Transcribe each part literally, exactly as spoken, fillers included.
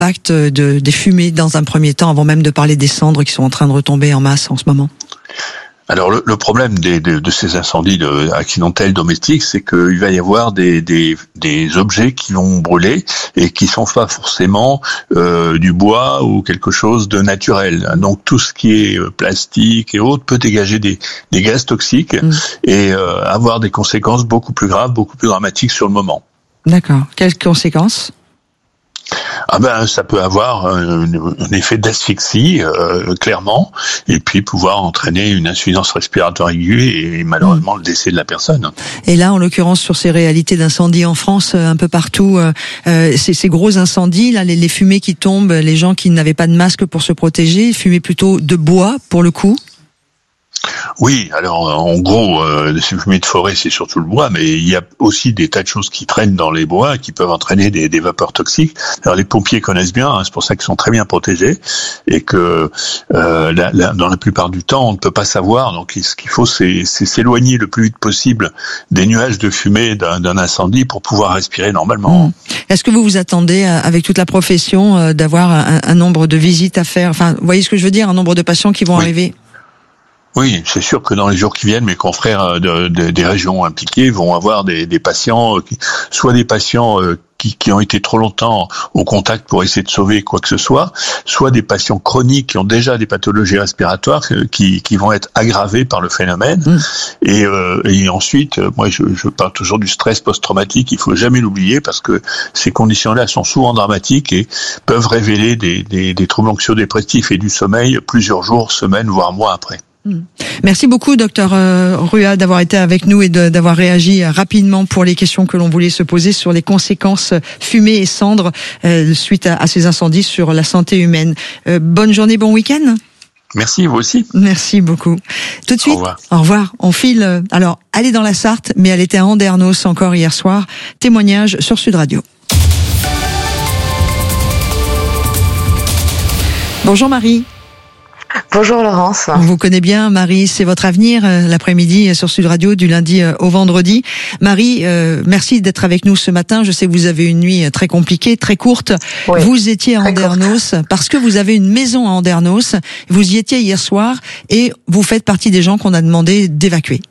l'impact de, des fumées dans un premier temps, avant même de parler des cendres qui sont en train de retomber en masse en ce moment? Alors le, le problème des, de, de ces incendies de, accidentels domestiques, c'est qu'il va y avoir des, des, des objets qui vont brûler et qui sont pas forcément euh, du bois ou quelque chose de naturel. Donc tout ce qui est plastique et autres peut dégager des, des gaz toxiques mmh. et euh, avoir des conséquences beaucoup plus graves, beaucoup plus dramatiques sur le moment. D'accord. Quelles conséquences ? Ah ben, ça peut avoir un, un effet d'asphyxie, euh, clairement, et puis pouvoir entraîner une insuffisance respiratoire aiguë et malheureusement mmh. le décès de la personne. Et là, en l'occurrence, sur ces réalités d'incendie en France, un peu partout, euh, ces, ces gros incendies, là, les, les fumées qui tombent, les gens qui n'avaient pas de masque pour se protéger, fumées plutôt de bois, pour le coup. Oui, alors en gros, euh, ces fumées de forêt, c'est surtout le bois, mais il y a aussi des tas de choses qui traînent dans les bois, qui peuvent entraîner des, des vapeurs toxiques. Alors les pompiers connaissent bien, hein, c'est pour ça qu'ils sont très bien protégés, et que euh, la, la, dans la plupart du temps, on ne peut pas savoir. Donc ce qu'il faut, c'est, c'est s'éloigner le plus vite possible des nuages de fumée d'un, d'un incendie pour pouvoir respirer normalement. Mmh. Est-ce que vous vous attendez, avec toute la profession, d'avoir un, un nombre de visites à faire? Enfin, vous voyez ce que je veux dire, un nombre de patients qui vont oui. arriver? Oui, c'est sûr que dans les jours qui viennent, mes confrères de, de, des régions impliquées vont avoir des, des patients, soit des patients qui, qui ont été trop longtemps au contact pour essayer de sauver quoi que ce soit, soit des patients chroniques qui ont déjà des pathologies respiratoires qui, qui vont être aggravées par le phénomène. Mmh. Et, euh, et ensuite, moi je, je parle toujours du stress post-traumatique, il faut jamais l'oublier parce que ces conditions-là sont souvent dramatiques et peuvent révéler des, des, des troubles anxio-dépressifs et du sommeil plusieurs jours, semaines, voire mois après. Merci beaucoup, docteur Rua, d'avoir été avec nous et de, d'avoir réagi rapidement pour les questions que l'on voulait se poser sur les conséquences fumée et cendres euh, suite à, à ces incendies sur la santé humaine. Euh, bonne journée, bon week-end. Merci, vous aussi. Merci beaucoup. Tout de suite, au revoir. Au revoir. On file, alors, elle est dans la Sarthe, mais elle était à Andernos encore hier soir. Témoignage sur Sud Radio. Bonjour Marie. Bonjour Laurence. On vous connaît bien, Marie, c'est votre avenir euh, l'après-midi sur Sud Radio du lundi euh, au vendredi. Marie, euh, merci d'être avec nous ce matin. Je sais que vous avez une nuit très compliquée, très courte. Oui, vous étiez à Andernos courte. Parce que vous avez une maison à Andernos. Vous y étiez hier soir et vous faites partie des gens qu'on a demandé d'évacuer.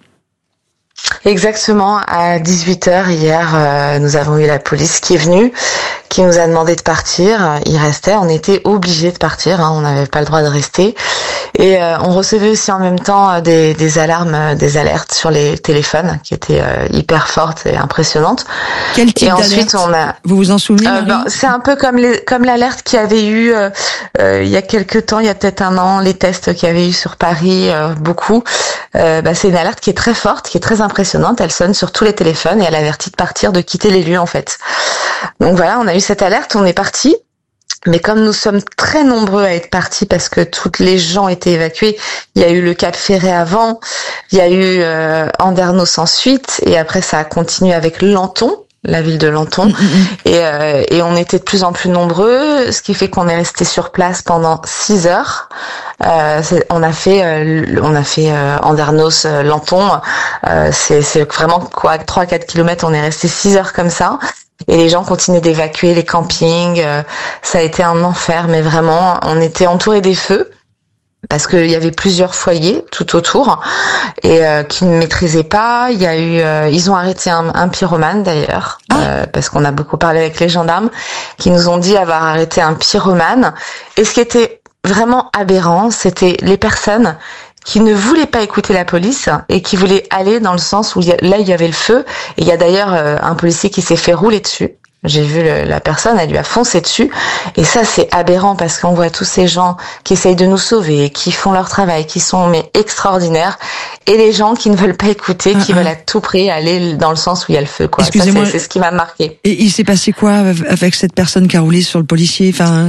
Exactement, à dix-huit heures hier, euh, nous avons eu la police qui est venue, qui nous a demandé de partir. Il restait, on était obligés de partir, hein, on n'avait pas le droit de rester. Et euh, on recevait aussi en même temps des, des alarmes, des alertes sur les téléphones qui étaient euh, hyper fortes et impressionnantes. Quel type et ensuite on a. Vous vous en souvenez, euh, ben, c'est un peu comme les, comme l'alerte qu'il y avait eu euh, euh, il y a quelques temps, il y a peut-être un an, les tests qu'il y avait eu sur Paris, euh, beaucoup. Euh, ben, c'est une alerte qui est très forte, qui est très impressionnante. Elle sonne sur tous les téléphones et elle avertit de partir, de quitter les lieux en fait. Donc voilà, on a eu cette alerte, on est parti. Mais comme nous sommes très nombreux à être partis parce que toutes les gens étaient évacués, il y a eu le Cap Ferret avant, il y a eu euh, Andernos ensuite, et après ça a continué avec Lanton, la ville de Lanton, mmh, mmh. et euh, et on était de plus en plus nombreux, ce qui fait qu'on est resté sur place pendant six heures. Euh, c'est, on a fait euh, on a fait euh, Andernos, euh, Lanton, euh, c'est c'est vraiment quoi, trois à quatre kilomètres, on est resté six heures comme ça. Et les gens continuaient d'évacuer les campings, euh, ça a été un enfer, mais vraiment, on était entouré des feux, parce qu'il y avait plusieurs foyers tout autour, et euh, qui ne maîtrisaient pas. Il y a eu, euh, ils ont arrêté un, un pyromane d'ailleurs, ah. euh, parce qu'on a beaucoup parlé avec les gendarmes, qui nous ont dit avoir arrêté un pyromane. Et ce qui était vraiment aberrant, c'était les personnes qui ne voulaient pas écouter la police et qui voulaient aller dans le sens où il y a, là il y avait le feu. Et il y a d'ailleurs euh, un policier qui s'est fait rouler dessus. J'ai vu le, la personne, elle lui a foncé dessus. Et ça, c'est aberrant parce qu'on voit tous ces gens qui essayent de nous sauver, qui font leur travail, qui sont mais extraordinaires. Et les gens qui ne veulent pas écouter, qui uh-huh. veulent à tout prix aller dans le sens où il y a le feu, quoi. Excusez-moi. Ça, c'est, c'est ce qui m'a marqué. Et il s'est passé quoi avec cette personne qui a roulé sur le policier? Enfin...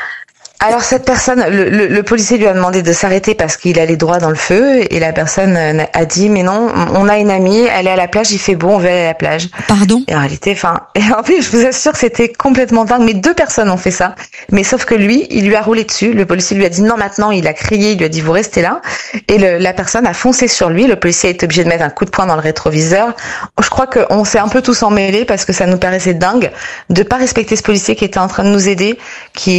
Alors cette personne, le, le, le policier lui a demandé de s'arrêter parce qu'il allait droit dans le feu, et la personne a dit mais non, on a une amie, elle est à la plage, il fait beau, on va aller à la plage. Pardon? Et en réalité, enfin, et en plus je vous assure que c'était complètement dingue, mais deux personnes ont fait ça, mais sauf que lui, il lui a roulé dessus, le policier lui a dit non maintenant, il a crié, il lui a dit vous restez là, et le, la personne a foncé sur lui, le policier a été obligé de mettre un coup de poing dans le rétroviseur. Je crois qu'on s'est un peu tous emmêlés parce que ça nous paraissait dingue de pas respecter ce policier qui était en train de nous aider, qui